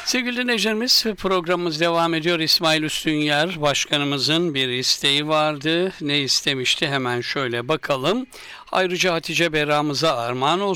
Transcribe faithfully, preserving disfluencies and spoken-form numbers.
Sevgili dinleyicilerimiz, programımız devam ediyor. İsmail Üstünyer Başkanımızın bir isteği vardı. Ne istemişti? Hemen şöyle bakalım. Ayrıca Hatice Berra'mıza armağan olsun.